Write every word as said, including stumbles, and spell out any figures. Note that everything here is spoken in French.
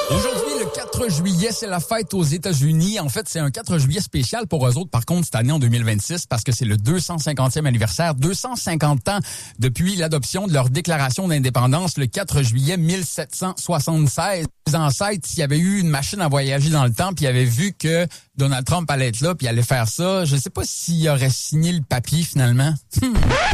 Aujourd'hui, le quatre juillet, c'est la fête aux États-Unis. En fait, c'est un quatre juillet spécial pour eux autres, par contre, cette année en deux mille vingt-six, parce que c'est le deux cent cinquantième anniversaire, deux cent cinquante ans depuis l'adoption de leur déclaration d'indépendance le quatre juillet mille sept cent soixante-seize. Les ancêtres, s'il y avait eu une machine à voyager dans le temps, puis ils avaient vu que Donald Trump allait être là, puis allait faire ça, je sais pas s'il aurait signé le papier finalement.